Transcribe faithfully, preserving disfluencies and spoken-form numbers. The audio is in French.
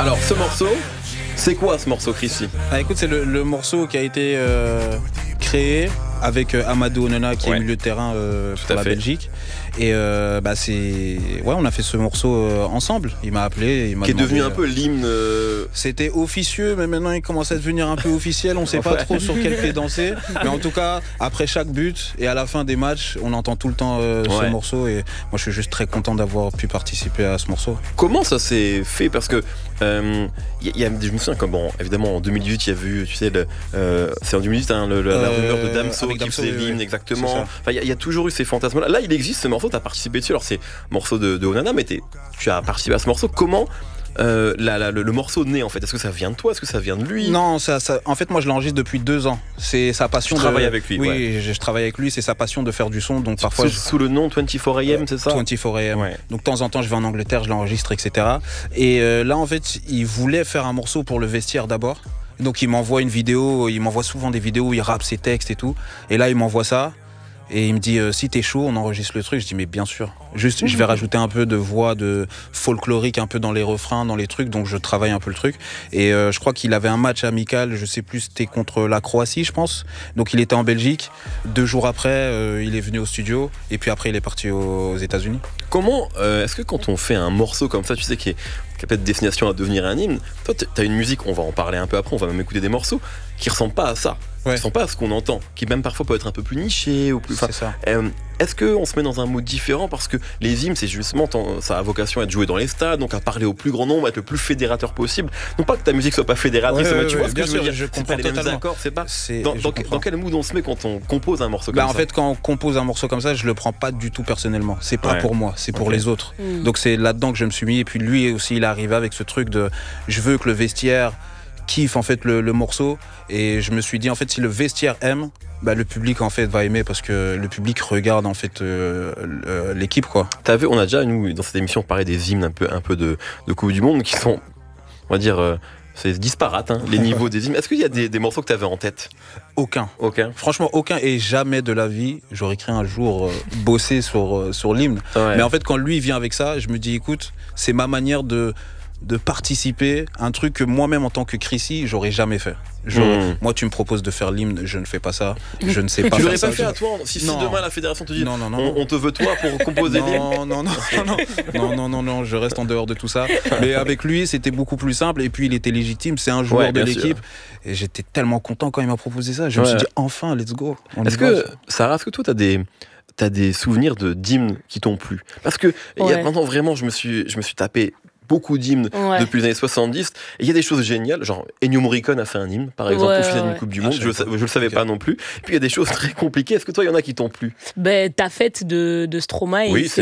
Alors, ce morceau, c'est quoi ce morceau, Chrissy ? Ah, écoute, c'est le, le morceau qui a été euh, créé avec euh, Amadou Onana qui ouais. est milieu de terrain euh, pour la fait. Belgique. Et euh, bah c'est ouais, on a fait ce morceau euh, ensemble. Il m'a appelé, il m'a qui est demandé, devenu un peu l'hymne. Euh... C'était officieux, mais maintenant il commence à devenir un peu officiel. On sait pas ouais. trop sur quel pied danser. Mais en tout cas, après chaque but et à la fin des matchs, on entend tout le temps euh, ouais. ce morceau. Et moi, je suis juste très content d'avoir pu participer à ce morceau. Comment ça s'est fait ? Parce que euh, y a, je me souviens que bon, évidemment en deux mille dix-huit, il y a vu, tu sais, le, euh, c'est en deux mille dix-huit, hein, le, le, la rumeur de Damso qui faisait l'hymne, oui, exactement. Enfin, il y, y a toujours eu ces fantasmes-là. Là, il existe ce morceau. T'as participé dessus. Alors c'est morceau de, de Onana, mais tu as participé à ce morceau. Comment euh, la, la, le, le morceau naît en fait ? Est-ce que ça vient de toi ? Est-ce que ça vient de lui ? Non, ça, ça, en fait moi je l'enregistre depuis deux ans. C'est sa passion. Tu de travailles avec lui. Oui, ouais. je, je travaille avec lui. C'est sa passion de faire du son. Donc parfois sous, je... sous le nom vingt-quatre A M, c'est ça ? vingt-quatre A M. Ouais. Donc de temps en temps je vais en Angleterre, je l'enregistre, et cetera. Et euh, là en fait il voulait faire un morceau pour le vestiaire d'abord. Donc il m'envoie une vidéo. Il m'envoie souvent des vidéos où il rappe ses textes et tout. Et là il m'envoie ça. Et il me dit euh, si t'es chaud on enregistre le truc. Je dis mais bien sûr. Juste je vais rajouter un peu de voix de folklorique un peu dans les refrains, dans les trucs. Donc je travaille un peu le truc. Et euh, je crois qu'il avait un match amical, je sais plus, c'était contre la Croatie je pense. Donc il était en Belgique. Deux jours après euh, il est venu au studio. Et puis après il est parti aux États-Unis. Comment euh, est-ce que quand on fait un morceau comme ça, tu sais qui est qui a peut-être destination à devenir un hymne, toi t'as une musique, on va en parler un peu après, on va même écouter des morceaux qui ressemblent pas à ça, ouais. qui ressemblent pas à ce qu'on entend, qui même parfois peut être un peu plus niché ou plus. C'est ça. Euh, est-ce qu'on se met dans un mode différent parce que les hymnes, c'est justement ça a vocation à être joué dans les stades, donc à parler au plus grand nombre, à être le plus fédérateur possible. Non pas que ta musique soit pas fédératrice, ouais, mais ouais, tu ouais, vois ce que je veux dire. Je comprends c'est pas totalement. Les mêmes accords, c'est pas. C'est, dans, dans, dans quel mood on se met quand on compose un morceau comme bah, ça ? En fait, quand on compose un morceau comme ça, je le prends pas du tout personnellement. C'est pas ouais. pour moi, c'est pour okay. les autres. Mmh. Donc c'est là-dedans que je me suis mis. Et puis lui aussi, il est arrivé avec ce truc de je veux que le vestiaire kiffe en fait le, le morceau. Et je me suis dit en fait si le vestiaire aime, bah, le public en fait va aimer parce que le public regarde en fait euh, euh, l'équipe quoi. T'as vu, on a déjà nous dans cette émission parlé des hymnes un peu un peu de, de Coupe du Monde qui sont, on va dire. Euh, C'est disparate, hein, les niveaux des hymnes. Est-ce qu'il y a des, des morceaux que tu avais en tête ? Aucun. Aucun. Franchement, aucun. Et jamais de la vie, j'aurais cru un jour euh, bosser sur, euh, sur l'hymne. Ouais. Mais en fait, quand lui vient avec ça, je me dis, écoute, c'est ma manière de, de participer à un truc que moi-même, en tant que Chrissy, j'aurais jamais fait. Mmh. Moi, tu me proposes de faire l'hymne, je ne fais pas ça. Je ne sais pas. Tu l'aurais faire pas ça, fait à toi si, si demain la fédération te dit non, non, non, on, on te veut toi pour composer non, non, non, non, non, non, non, non, non, je reste en dehors de tout ça. Mais avec lui, c'était beaucoup plus simple. Et puis, il était légitime. C'est un joueur ouais, de l'équipe. Sûr. Et j'étais tellement content quand il m'a proposé ça. Je ouais. me suis dit enfin, let's go. Est-ce que Sarah, est-ce que toi, t'as des t'as des souvenirs de d'hymnes qui t'ont plu ? Parce que il ouais. y a maintenant vraiment, je me suis je me suis tapé beaucoup d'hymnes ouais. depuis les années soixante-dix. Et il y a des choses géniales, genre Ennio Morricone a fait un hymne, par exemple, ouais, au final d'une ouais. Coupe du Monde. Ah, je, je, je le savais okay. pas non plus. Et puis il y a des choses très compliquées. Est-ce que toi, il y en a qui t'ont plu ? Ben, ta fête de, de Stromae. Oui, c'est